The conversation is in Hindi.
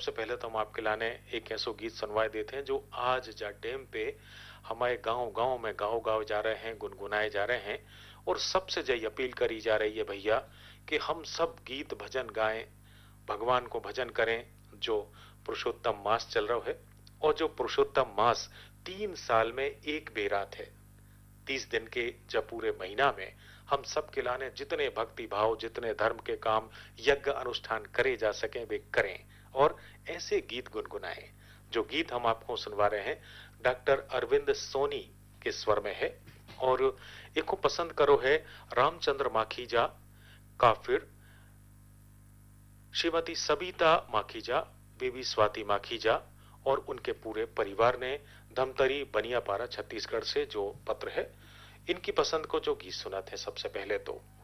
सबसे पहले तो हम आपके लाने एक ऐसो गीत सुनवाए देते हैं जो आज जा टाइम पे हमारे गांव-गांव में गाँव-गाँव जा रहे हैं, गुनगुनाए जा रहे हैं और सबसे यही अपील करी जा रही है भैया कि हम सब गीत भजन गाएं, भगवान को भजन करें। जो पुरुषोत्तम मास चल रहा है और जो पुरुषोत्तम मास 3 साल में एक बेरात है। 30 दिन के जब पूरे महीना में हम सब के लाने जितने भक्ति भाव, जितने धर्म के काम, यज्ञ अनुष्ठान करे जा सके वे करें और ऐसे गीत गुनगुनाएं। जो गीत हम आपको सुनवा रहे हैं डॉक्टर अरविंद सोनी के स्वर में है और एक को पसंद करो है रामचंद्र माखीजा, काफिर, श्रीमती सबिता माखीजा, बेबी स्वाति माखीजा और उनके पूरे परिवार ने धमतरी बनियापारा छत्तीसगढ़ से जो पत्र है इनकी पसंद को जो गीत सुना थे सबसे पहले तो